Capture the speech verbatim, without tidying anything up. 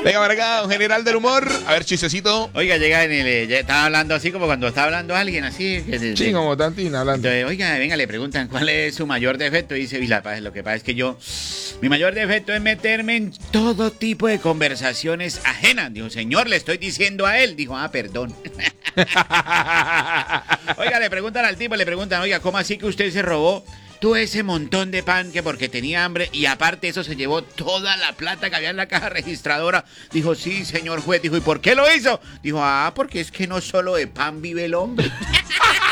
Venga para acá, un general del humor. A ver, chistecito. Oiga, llega en el... eh, ya estaba hablando así como cuando está hablando alguien así. Que se- Sí, de- como Tantín hablando. Entonces, oiga, venga, le preguntan cuál es su mayor defecto. Y dice, "Y la paz, lo que pasa es que yo, mi mayor defecto es meterme en todo tipo de conversaciones ajenas". Dijo, "Señor, le estoy diciendo a él". Dijo, "Ah, perdón". Oiga, le preguntan al tipo, le preguntan, "Oiga, ¿cómo así que usted se robó todo ese montón de pan que porque tenía hambre y aparte eso se llevó toda la plata que había en la caja registradora?". Dijo, "Sí, señor juez". Dijo, "¿Y por qué lo hizo?". Dijo, "Ah, porque es que no solo de pan vive el hombre".